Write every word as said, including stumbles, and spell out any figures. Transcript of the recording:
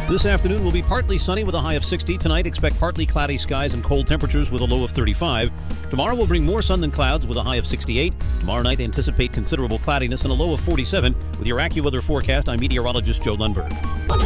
This afternoon will be partly sunny with a high of sixty. Tonight, expect partly cloudy skies and cold temperatures with a low of thirty-five. Tomorrow will bring more sun than clouds with a high of sixty-eight. Tomorrow night, anticipate considerable cloudiness and a low of forty-seven. With your AccuWeather forecast, I'm meteorologist Joe Lundberg.